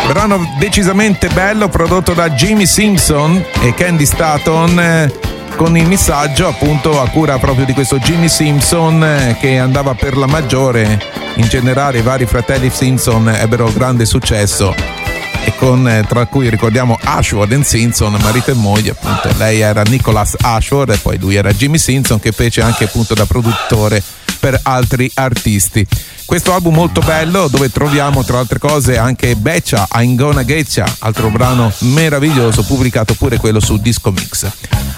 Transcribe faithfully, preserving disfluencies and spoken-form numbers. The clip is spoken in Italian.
Brano decisamente bello, prodotto da Jimmy Simpson e Candy Staton, eh, con il missaggio appunto a cura proprio di questo Jimmy Simpson, eh, che andava per la maggiore. In generale i vari fratelli Simpson ebbero grande successo, e con eh, tra cui ricordiamo Ashworth e Simpson, marito e moglie appunto. Lei era Nicholas Ashworth e poi lui era Jimmy Simpson, che fece anche appunto da produttore per altri artisti. Questo album molto bello, dove troviamo tra altre cose anche Betcha, I'm Gonna Getcha, altro brano meraviglioso, pubblicato pure quello su Disco Mix.